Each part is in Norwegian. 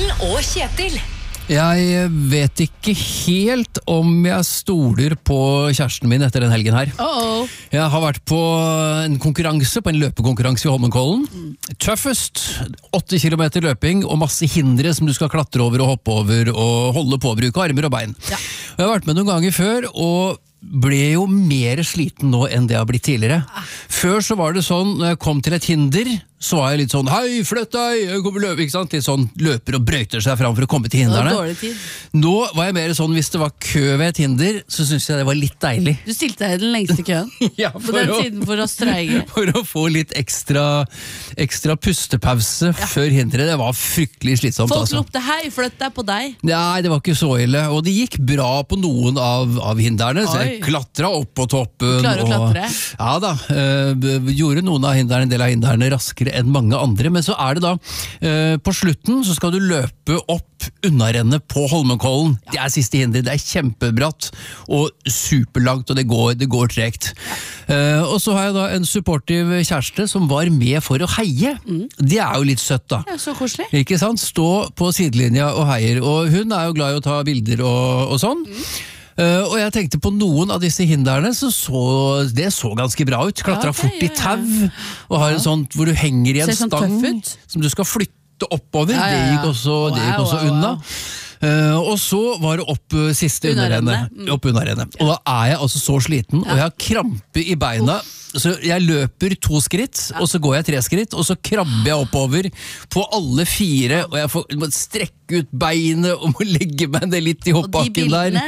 og Kjetil. Jeg vet ikke helt om jeg stoler på kjæresten min etter den helgen her. Jeg har vært på en konkurranse, på en løpekonkurranse i Holmenkollen. Toughest, 8 kilometer løping og masse hindre som du skal klatre over og hoppe over og holde på å bruke armer og bein. Jeg har vært med noen ganger før, og ble jo mer sliten nå enn det har blitt tidligere. Før så var det sånn, når jeg kom til et hinder, så var jeg litt sånn, hei, flytt deg, jeg kommer løpe, ikke sant? Litt sånn, løper og brøyter seg fram for å komme til hinderne. Nå var jeg mer sånn, hvis det var kø ved et hinder, så synes jeg det var litt deilig. Du stilte deg i den lengste køen? Ja, på den siden for å streike. For å få litt ekstra pustepause før hindret. Det var fryktelig slitsomt. Folk ropte, hei, flytt deg på deg. Nei, det var ikke så ille, og det gikk bra på noen av hinderne, så jeg klatret opp på toppen. Klarer å klatre? Ja da, gjorde noen av hinderne, en del av hinderne raskere enn mange andre, men så er det da, på slutten så skal du løpe opp unnarennet på Holmenkollen. Det er siste hinder, det er kjempebratt og superlangt, og det går tregt. Og så har jeg da en supportiv kjæreste som var med for å heie. Det er jo litt søtt da. Ja, så koselig. Ikke sant? Stå på sidelinja og heier, og hun er jo glad i å ta bilder og sånn. Og jeg tenkte på noen av disse hinderne, det så ganske bra ut. Klatra fort i tau, og har en sånn hvor du henger i en stang som du skal flytte oppover. Det gikk også unna. Og så var det opp siste unnarennet. Og da er jeg altså så sliten, og jeg har krampe i beina. Så jeg løper 2 skritt, og så går jeg 3 skritt, og så krabber jeg oppover på alle 4, og jeg må strekke ut beinet og må legge meg ned litt i hoppbakken der.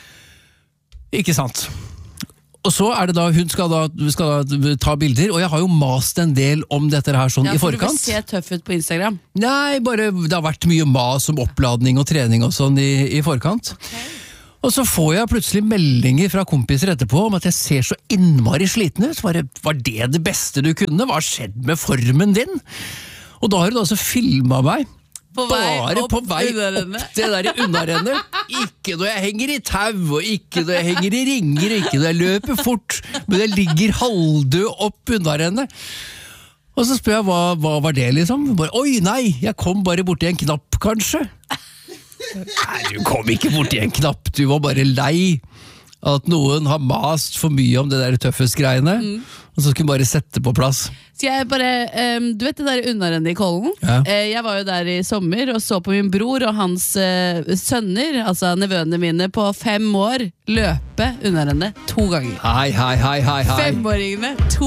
Ikke sant. Og så er det da, hun skal da ta bilder, og jeg har jo mast en del om dette her sånn i forkant. Ja, for du vil se tøff ut på Instagram. Nei, bare det har vært mye mas om oppladning og trening og sånn i forkant. Og så får jeg plutselig meldinger fra kompiser etterpå om at jeg ser så innmari sliten ut. Var det beste du kunne? Hva har skjedd med formen din? Og da har hun altså filmet meg. Bare på vei opp det der i unnarennet. Ikke når jeg henger i tau, og ikke når jeg henger i ringer, ikke når jeg løper fort, men jeg ligger halvdød opp unnarennet. Og så spør jeg, hva var det liksom? Oi, nei, jeg kom bare borti en knapp, kanskje. Nei, du kom ikke borti en knapp, du var bare lei at noen har mast for mye om det der tøffest-greiene, og så skulle bare sette på plass. Så jeg bare, du vet det der unnarennet i Kollen? Ja. Jeg var jo der i sommer og så på min bror og hans sønner, altså nevøene mine på 5 år, løpe unnarennet 2 ganger. Hei. 5-åringene 2